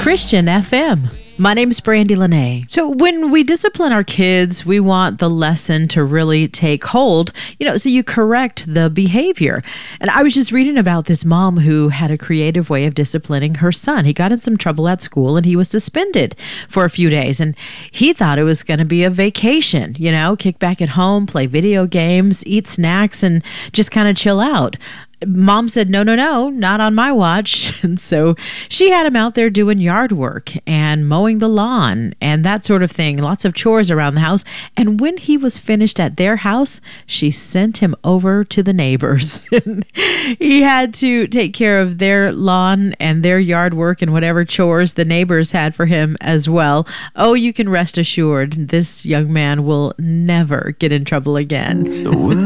Christian FM. My name's Brandy Lene. So when we discipline our kids, we want the lesson to really take hold, so you correct the behavior. And I was just reading about this mom who had a creative way of disciplining her son. He got in some trouble at school and he was suspended for a few days. And he thought it was going to be a vacation, kick back at home, play video games, eat snacks, and just kind of chill out. Mom said, no, not on my watch. And so she had him out there doing yard work and mowing the lawn and that sort of thing, lots of chores around the house. And when he was finished at their house, she sent him over to the neighbors. He had to take care of their lawn and their yard work and whatever chores the neighbors had for him as well. Oh, you can rest assured, this young man will never get in trouble again.